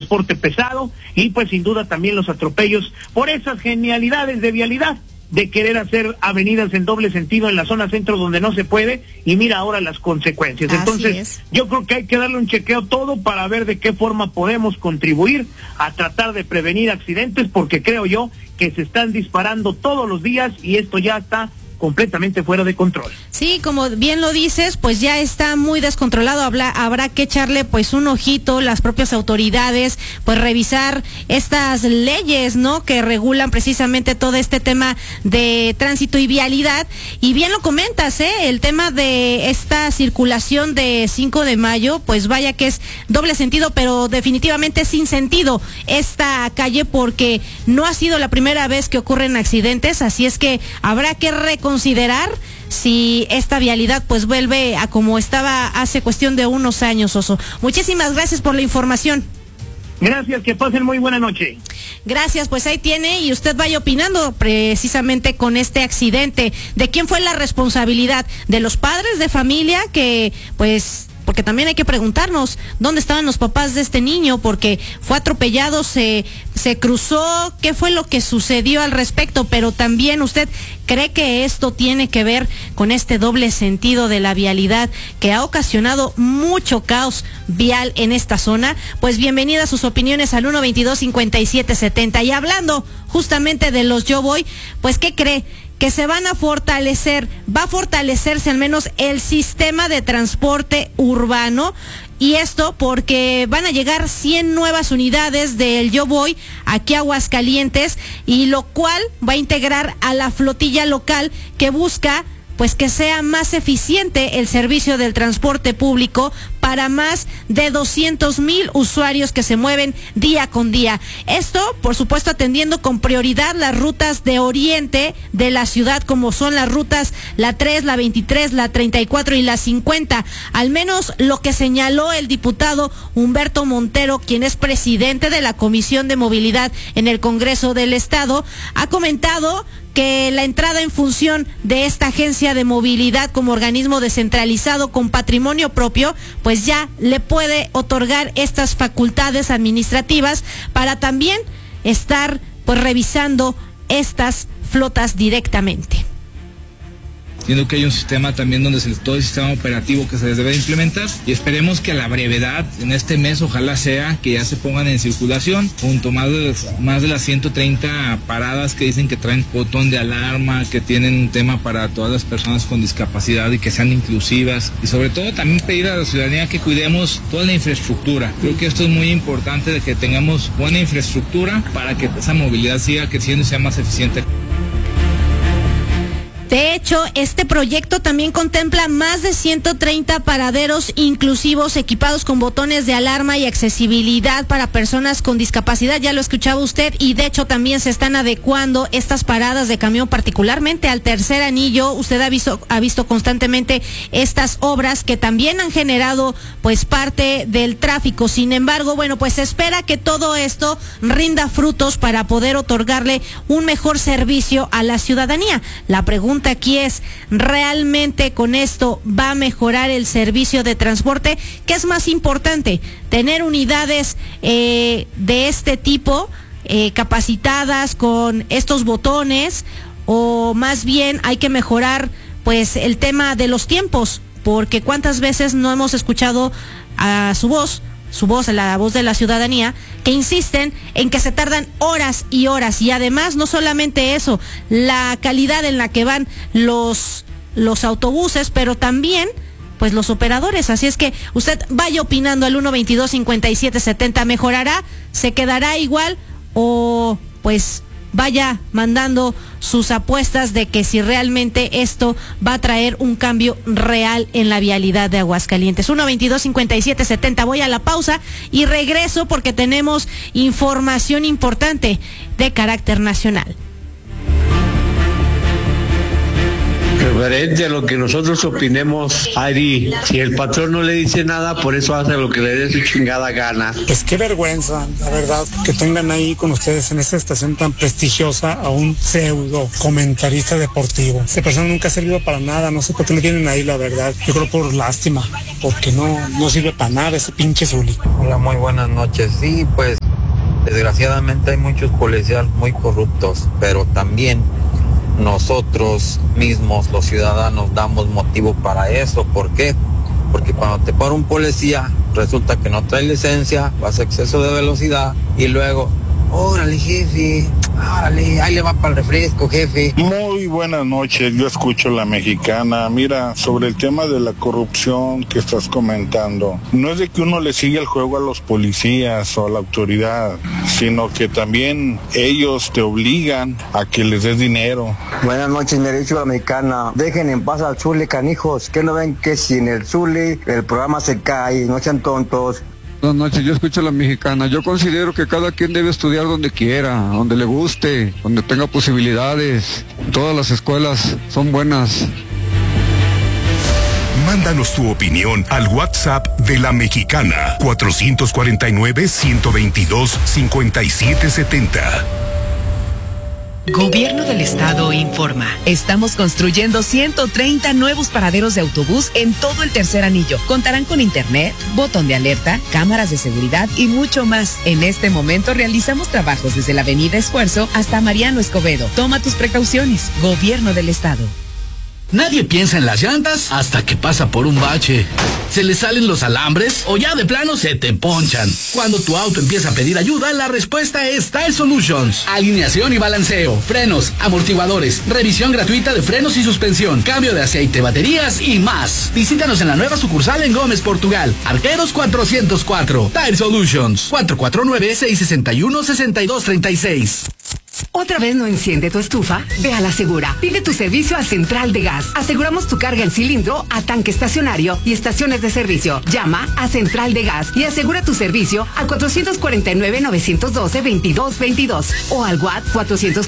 transporte pesado y pues sin duda también los atropellos por esas genialidades de vialidad, de querer hacer avenidas en doble sentido en la zona centro donde no se puede, y mira ahora las consecuencias. Entonces, yo creo que hay que darle un chequeo todo para ver de qué forma podemos contribuir a tratar de prevenir accidentes, porque creo yo que se están disparando todos los días y esto ya está completamente fuera de control. Sí, como bien lo dices, pues ya está muy descontrolado. Habrá que echarle pues un ojito, las propias autoridades, pues revisar estas leyes, ¿no?, que regulan precisamente todo este tema de tránsito y vialidad. Y bien lo comentas, el tema de esta circulación de 5 de mayo, pues vaya que es doble sentido, pero definitivamente sin sentido esta calle, porque no ha sido la primera vez que ocurren accidentes, así es que habrá que considerar si esta vialidad pues vuelve a como estaba hace cuestión de unos años, Oso. Muchísimas gracias por la información. Gracias, que pasen muy buena noche. Gracias, pues ahí tiene, y usted vaya opinando precisamente con este accidente. ¿De quién fue la responsabilidad? ¿De los padres de familia que pues... porque también hay que preguntarnos dónde estaban los papás de este niño, porque fue atropellado, se cruzó, qué fue lo que sucedió al respecto? Pero también usted cree que esto tiene que ver con este doble sentido de la vialidad que ha ocasionado mucho caos vial en esta zona. Pues bienvenidas sus opiniones al 122-5770. Y hablando justamente de los Yo Voy, pues ¿qué cree? Que se van a fortalecer, va a fortalecerse al menos el sistema de transporte urbano, y esto porque van a llegar 100 nuevas unidades del Yo Voy aquí a Aguascalientes, y lo cual va a integrar a la flotilla local que busca pues que sea más eficiente el servicio del transporte público para más de 200,000 usuarios que se mueven día con día. Esto, por supuesto, atendiendo con prioridad las rutas de oriente de la ciudad, como son las rutas la 3, la 23, la 34 y la 50. Al menos lo que señaló el diputado Humberto Montero, quien es presidente de la Comisión de Movilidad en el Congreso del Estado, ha comentado que la entrada en función de esta agencia de movilidad como organismo descentralizado con patrimonio propio, pues ya le puede otorgar estas facultades administrativas para también estar pues revisando estas flotas directamente. Entiendo que hay un sistema también donde todo el sistema operativo que se les debe implementar, y esperemos que a la brevedad, en este mes, ojalá sea que ya se pongan en circulación, junto más de las 130 paradas que dicen que traen botón de alarma, que tienen un tema para todas las personas con discapacidad y que sean inclusivas, y sobre todo también pedir a la ciudadanía que cuidemos toda la infraestructura. Creo que esto es muy importante, de que tengamos buena infraestructura para que esa movilidad siga creciendo y sea más eficiente. De hecho, este proyecto también contempla más de 130 paraderos inclusivos equipados con botones de alarma y accesibilidad para personas con discapacidad. Ya lo escuchaba usted, y de hecho también se están adecuando estas paradas de camión, particularmente al tercer anillo. Usted ha visto constantemente estas obras que también han generado pues parte del tráfico. Sin embargo, bueno, pues se espera que todo esto rinda frutos para poder otorgarle un mejor servicio a la ciudadanía. La pregunta aquí es, ¿realmente con esto va a mejorar el servicio de transporte? ¿Qué es más importante? ¿Tener unidades de este tipo capacitadas con estos botones, o más bien hay que mejorar pues el tema de los tiempos? Porque cuántas veces no hemos escuchado a la voz de la ciudadanía, que insisten en que se tardan horas y horas, y además no solamente eso, la calidad en la que van los autobuses, pero también pues los operadores. Así es que usted vaya opinando al 122-5770, ¿mejorará? ¿Se quedará igual? O pues vaya mandando sus apuestas de que si realmente esto va a traer un cambio real en la vialidad de Aguascalientes. 122-5770. Voy a la pausa y regreso porque tenemos información importante de carácter nacional. Referente a lo que nosotros opinemos, Ari, si el patrón no le dice nada, por eso hace lo que le dé su chingada gana. Pues qué vergüenza, la verdad, que tengan ahí con ustedes en esta estación tan prestigiosa a un pseudo comentarista deportivo. Esta persona nunca ha servido para nada, no sé por qué lo tienen ahí, la verdad. Yo creo por lástima, porque no sirve para nada ese pinche Zuli. Hola, muy buenas noches. Sí, pues desgraciadamente hay muchos policías muy corruptos, pero también nosotros mismos, los ciudadanos, damos motivo para eso. ¿Por qué? Porque cuando te para un policía, resulta que no trae licencia, vas a exceso de velocidad y luego, órale jefe, órale, ahí le va para el refresco, jefe. Muy buenas noches, yo escucho La Mexicana. Mira, sobre el tema de la corrupción que estás comentando, no es de que uno le siga el juego a los policías o a la autoridad, sino que también ellos te obligan a que les des dinero. Buenas noches, me dicho La Mexicana. Dejen en paz al Zuli, canijos, que no ven que sin el Zuli el programa se cae, no sean tontos. Buenas noches, yo escucho La Mexicana. Yo considero que cada quien debe estudiar donde quiera, donde le guste, donde tenga posibilidades. Todas las escuelas son buenas. Mándanos tu opinión al WhatsApp de La Mexicana, 449-122-5770. Gobierno del Estado informa. Estamos construyendo 130 nuevos paraderos de autobús en todo el tercer anillo. Contarán con internet, botón de alerta, cámaras de seguridad y mucho más. En este momento realizamos trabajos desde la Avenida Esfuerzo hasta Mariano Escobedo. Toma tus precauciones. Gobierno del Estado. Nadie piensa en las llantas hasta que pasa por un bache. Se le salen los alambres o ya de plano se te ponchan. Cuando tu auto empieza a pedir ayuda, la respuesta es Tire Solutions. Alineación y balanceo, frenos, amortiguadores, revisión gratuita de frenos y suspensión, cambio de aceite, baterías y más. Visítanos en la nueva sucursal en Gómez, Portugal. Arqueros 404. Tire Solutions. 449-661-6236. ¿Otra vez no enciende tu estufa? Ve a La Segura. Pide tu servicio a Central de Gas. Aseguramos tu carga en cilindro, a tanque estacionario y estaciones de servicio. Llama a Central de Gas y asegura tu servicio al 449-912-2222 o al WhatsApp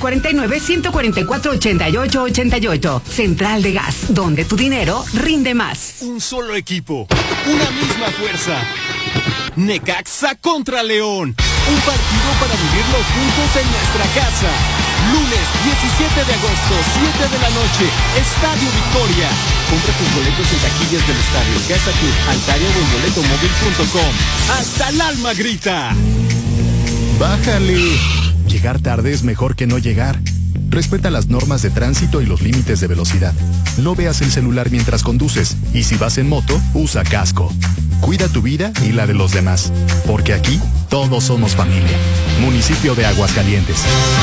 449-144-8888. Central de Gas, donde tu dinero rinde más. Un solo equipo, una misma fuerza. Necaxa contra León. Un partido para vivirlo juntos en nuestra casa. Lunes 17 de agosto, 7 de la noche, Estadio Victoria. Compra tus boletos en taquillas del estadio, Casa Club, Altaria o en boletomóvil.com. ¡Hasta el alma grita! ¡Bájale! Llegar tarde es mejor que no llegar. Respeta las normas de tránsito y los límites de velocidad. No veas el celular mientras conduces y si vas en moto, usa casco. Cuida tu vida y la de los demás, porque aquí todos somos familia. Municipio de Aguascalientes.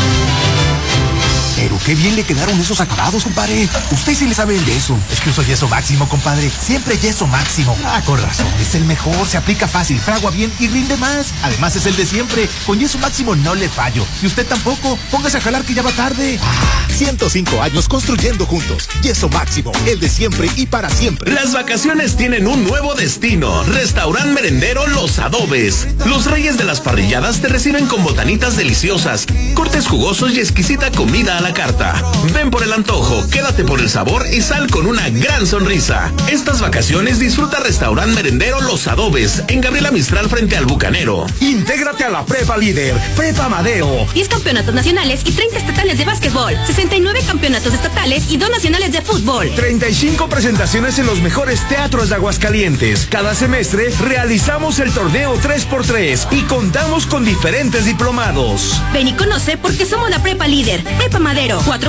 Pero qué bien le quedaron esos acabados, compadre. Usted sí le sabe el yeso. Es que uso yeso máximo, compadre. Siempre yeso máximo. Ah, con razón. Es el mejor, se aplica fácil, fragua bien y rinde más. Además es el de siempre. Con yeso máximo no le fallo. Y usted tampoco. Póngase a jalar que ya va tarde. 105 años construyendo juntos. Yeso máximo, el de siempre y para siempre. Las vacaciones tienen un nuevo destino. Restaurant Merendero Los Adobes. Los reyes de las parrilladas te reciben con botanitas deliciosas, cortes jugosos y exquisita comida a la carta. Ven por el antojo, quédate por el sabor y sal con una gran sonrisa. Estas vacaciones disfruta Restaurant Merendero Los Adobes en Gabriela Mistral frente al Bucanero. Intégrate a la Prepa Líder, Prepa Madero. 10 campeonatos nacionales y 30 estatales de básquetbol, 69 campeonatos estatales y 2 nacionales de fútbol. 35 presentaciones en los mejores teatros de Aguascalientes. Cada semestre realizamos el torneo 3x3 y contamos con diferentes diplomados. Ven y conoce porque somos la Prepa Líder, Prepa Madero.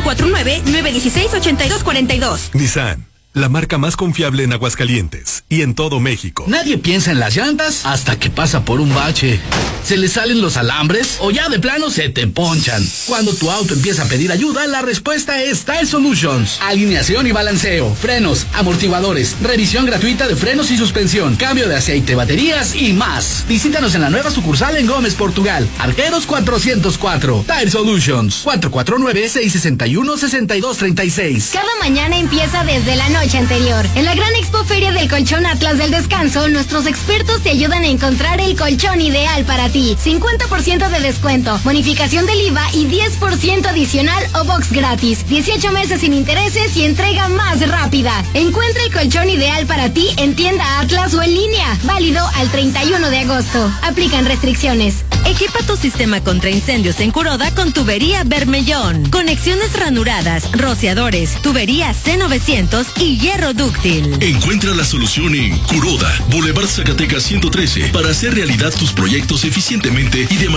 449-916-8242. Nissan, la marca más confiable en Aguascalientes y en todo México. Nadie piensa en las llantas hasta que pasa por un bache. Se le salen los alambres o ya de plano se te ponchan. Cuando tu auto empieza a pedir ayuda, la respuesta es Tire Solutions. Alineación y balanceo, frenos, amortiguadores, revisión gratuita de frenos y suspensión, cambio de aceite, baterías y más. Visítanos en la nueva sucursal en Gómez, Portugal. Arqueros 404. Tire Solutions. 449-661-6236. Cada mañana empieza desde la noche noche anterior. En la gran expoferia del colchón Atlas del Descanso, nuestros expertos te ayudan a encontrar el colchón ideal para ti. 50% de descuento, bonificación del IVA y 10% adicional o box gratis. 18 meses sin intereses y entrega más rápida. Encuentra el colchón ideal para ti en tienda Atlas o en línea. Válido al 31 de agosto. Aplican restricciones. Equipa tu sistema contra incendios en Curoda con tubería Bermellón. Conexiones ranuradas, rociadores, tubería C900 y hierro dúctil. Encuentra la solución en Curoda, Boulevard Zacatecas 113, para hacer realidad tus proyectos eficientemente y de manera